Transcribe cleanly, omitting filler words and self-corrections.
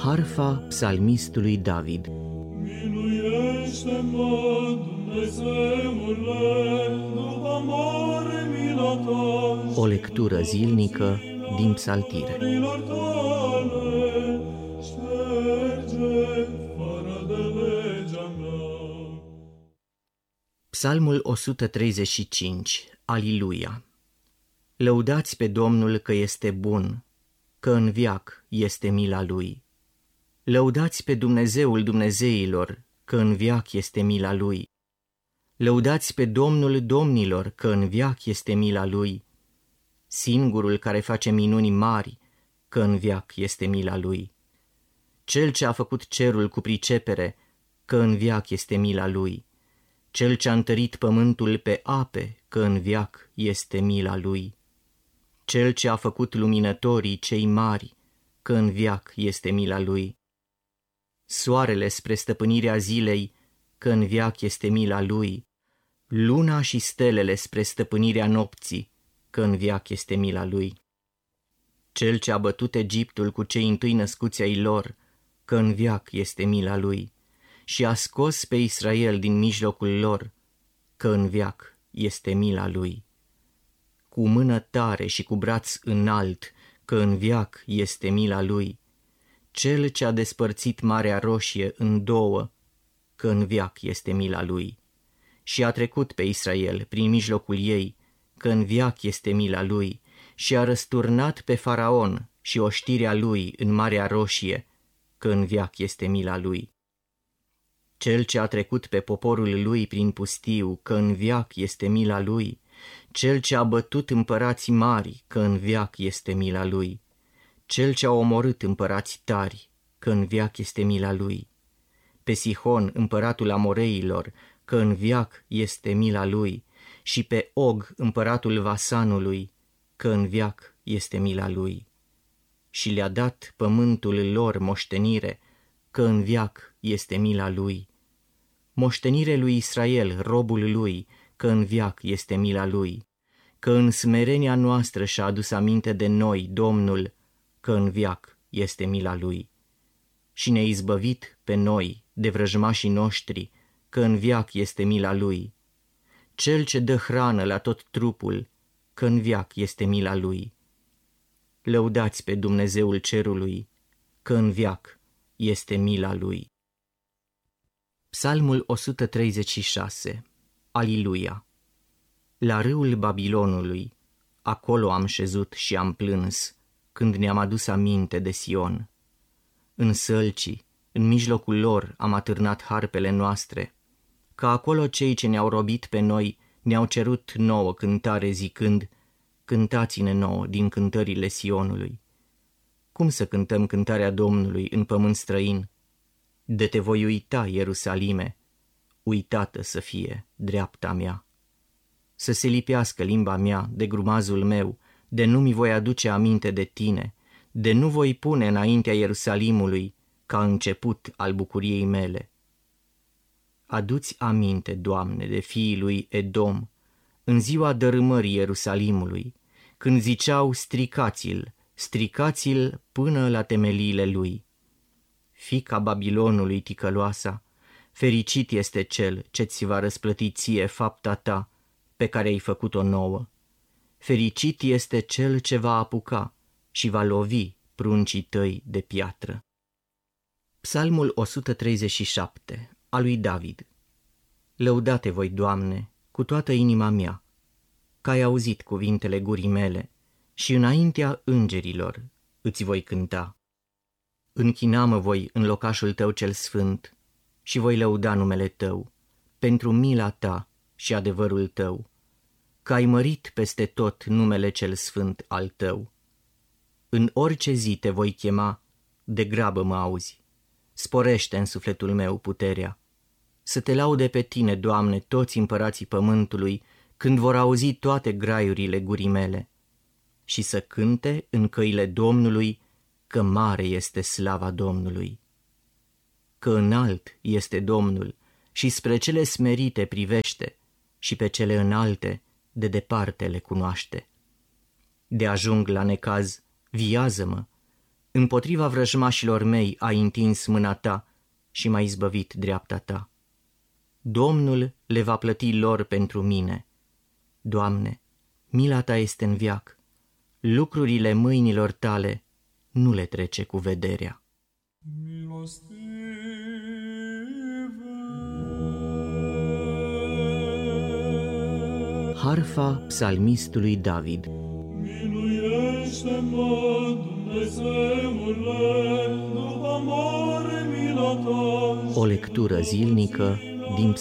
Harfa psalmistului David. Miluiește-mă, Dumnezeule, după mare mila ta. O lectură zilnică din Psaltire. Milor tale, șterge fără de legea mea. Psalmul 135. Aliluia! Lăudați pe Domnul că este bun, că în veac este mila Lui. Lăudați pe Dumnezeul Dumnezeilor, că în veac este mila Lui. Lăudați pe Domnul Domnilor, că în veac este mila Lui. Singurul care face minuni mari, că în veac este mila Lui. Cel ce a făcut cerul cu pricepere, că în veac este mila Lui. Cel ce a întărit pământul pe ape, că în veac este mila Lui. Cel ce a făcut luminătorii cei mari, că în veac este mila Lui. Soarele spre stăpânirea zilei, că în veac este mila Lui. Luna și stelele spre stăpânirea nopții, că în veac este mila Lui. Cel ce a bătut Egiptul cu cei întâi născuți ai lor, că în veac este mila Lui. Și a scos pe Israel din mijlocul lor, că în veac este mila Lui. Cu mână tare și cu braț înalt, că în veac este mila Lui. Cel ce a despărțit Marea Roșie în două, că în veac este mila Lui. Și a trecut pe Israel prin mijlocul ei, că în veac este mila Lui. Și a răsturnat pe Faraon și oștirea lui în Marea Roșie, că în veac este mila Lui. Cel ce a trecut pe poporul lui prin pustiu, că în veac este mila Lui. Cel ce a bătut împărații mari, că în veac este mila Lui. Cel ce a omorât împărații tari, că în veac este mila Lui. Pe Sihon, împăratul Amoreilor, că în veac este mila Lui. Și pe Og, împăratul Vasanului, că în veac este mila Lui. Și le-a dat pământul lor moștenire, că în veac este mila Lui. Moștenire lui Israel, robul Lui, că în veac este mila Lui. Că în smerenia noastră și-a adus aminte de noi, Domnul, că în veac este mila Lui. Și ne-a izbăvit pe noi, de vrăjmașii noștri, că în veac este mila Lui. Cel ce dă hrană la tot trupul, că în veac este mila Lui. Lăudați pe Dumnezeul cerului, că în veac este mila Lui. Psalmul 136. Aliluia! La râul Babilonului, acolo am șezut și am plâns, când ne-am adus aminte de Sion. În sălcii, în mijlocul lor am atârnat harpele noastre, că acolo cei ce ne-au robit pe noi ne-au cerut nouă cântare zicând, cântați-ne nouă din cântările Sionului. Cum să cântăm cântarea Domnului în pământ străin? De te voi uita, Ierusalime, uitată să fie dreapta mea. Să se lipească limba mea de grumazul meu, de nu mi voi aduce aminte de tine, de nu voi pune înaintea Ierusalimului ca început al bucuriei mele. Adu-ți aminte, Doamne, de fiii lui Edom, în ziua dărâmării Ierusalimului, când ziceau stricați-l, stricați-l până la temeliile lui. Fiica Babilonului ticăloasa, fericit este cel ce-ți va răsplăti ție fapta ta, pe care ai făcut-o nouă. Fericit este cel ce va apuca și va lovi pruncii tăi de piatră. Psalmul 137, al lui David. Lăudate voi, Doamne, cu toată inima mea, că ai auzit cuvintele gurii mele și înaintea îngerilor îți voi cânta. Închinamă voi în locașul tău cel sfânt și voi lăuda numele tău, pentru mila ta și adevărul tău, că ai mărit peste tot numele cel sfânt al tău. În orice zi te voi chema, de grabă mă auzi, sporește în sufletul meu puterea. Să te laude pe tine, Doamne, toți împărații pământului, când vor auzi toate graiurile gurii mele, și să cânte în căile Domnului, că mare este slava Domnului. Că înalt este Domnul și spre cele smerite privește și pe cele înalte de departe le cunoaște. De ajung la necaz, viază-mă, Împotriva vrăjmașilor mei ai întins mâna ta și m-ai izbăvit dreapta ta. Domnul le va plăti lor pentru mine. Doamne, mila ta este în veac. Lucrurile mâinilor tale nu le trece cu vederea. Harfa psalmistului David. Miluiește-mă, Dumnezeule, după mare mila ta. O lectură zilnică